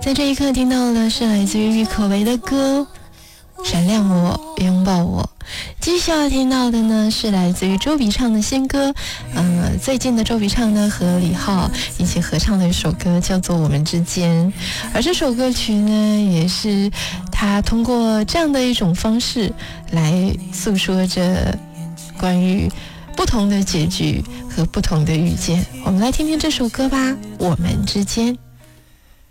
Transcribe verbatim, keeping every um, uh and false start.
在这一刻听到的是来自于郁可唯的歌《闪亮我拥抱我》。继续要听到的呢是来自于周笔畅的新歌，呃，最近的周笔畅呢和李浩一起合唱的一首歌叫做《我们之间》，而这首歌曲呢也是他通过这样的一种方式来诉说着关于不同的结局和不同的遇见。我们来听听这首歌吧，《我们之间》。